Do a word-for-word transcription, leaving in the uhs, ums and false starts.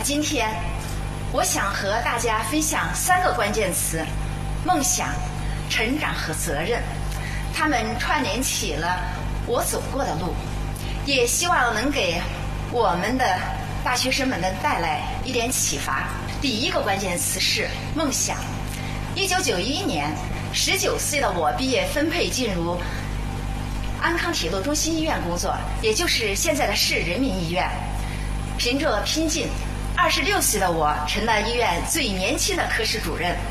今天我想和大家分享三个关键词：梦想、成长和责任。它们串联起了我走过的路，也希望能给我们的大学生们能带来一点启发。第一个关键词是梦想。一九九一年，十九岁的我毕业分配进入安康铁路中心医院工作，也就是现在的市人民医院。凭着拼劲，二十六岁的我成了医院最年轻的科室主任。